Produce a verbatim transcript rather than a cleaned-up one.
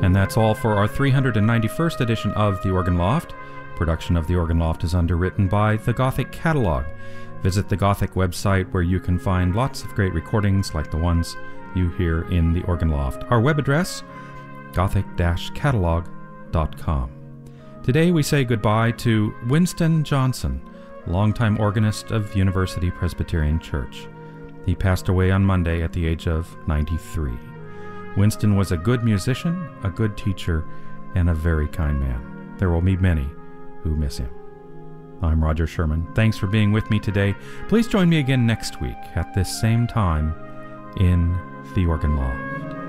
And that's all for our three hundred ninety-first edition of The Organ Loft. Production of The Organ Loft is underwritten by The Gothic Catalog. Visit the Gothic website where you can find lots of great recordings like the ones you hear in The Organ Loft. Our web address, gothic dash catalog dot com. Today we say goodbye to Winston Johnson, longtime organist of University Presbyterian Church. He passed away on Monday at the age of ninety-three. Winston was a good musician, a good teacher, and a very kind man. There will be many who miss him. I'm Roger Sherman. Thanks for being with me today. Please join me again next week at this same time in The Organ Loft.